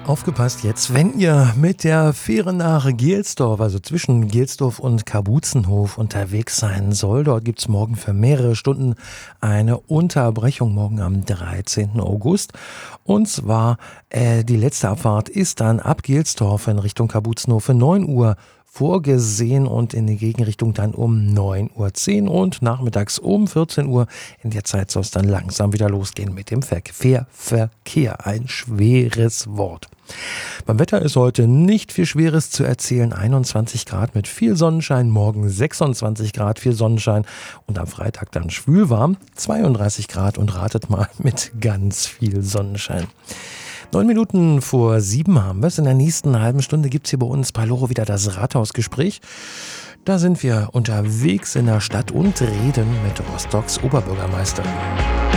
Aufgepasst jetzt, wenn ihr mit der Fähre nach Gelsdorf, also zwischen Gelsdorf und Kabuzenhof unterwegs sein soll, dort gibt's morgen für mehrere Stunden eine Unterbrechung, morgen am 13. August. Und zwar die letzte Abfahrt ist dann ab Gelsdorf in Richtung Kabuzenhof für 9 Uhr vorgesehen und in die Gegenrichtung dann um 9:10 Uhr und nachmittags um 14 Uhr. In der Zeit soll es dann langsam wieder losgehen mit dem Verkehr. Ein schweres Wort. Beim Wetter ist heute nicht viel Schweres zu erzählen. 21 Grad mit viel Sonnenschein, morgen 26 Grad, viel Sonnenschein und am Freitag dann schwülwarm, 32 Grad und ratet mal mit ganz viel Sonnenschein. 7:09 haben wir es. In der nächsten halben Stunde gibt es hier bei uns bei Loro wieder das Rathausgespräch. Da sind wir unterwegs in der Stadt und reden mit Rostocks Oberbürgermeister.